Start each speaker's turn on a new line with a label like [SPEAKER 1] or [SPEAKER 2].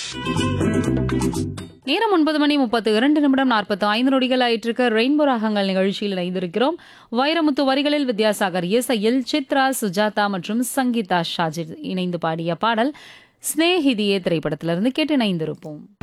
[SPEAKER 1] நேரம் 9:32 நொடிகள் ஆயிட்டிருக்க ரெயின்போ ராகங்கள் நிகழ்ச்சியில் இணைந்திருக்கிறோம். வைரமுத்து வரிகளில் வித்யாசாகர் இசையில் சித்ரா, சுஜாதா மற்றும் சங்கீதா ஷாஜித் இணைந்து பாடிய பாடல் ஸ்நேகிதியே திரைப்படத்திலிருந்து கேட்டு இணைந்திருப்போம்.